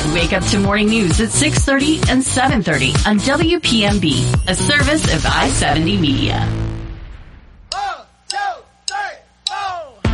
Wake up to morning news at 6:30 and 7:30 on WPMB, a service of I-70 Media.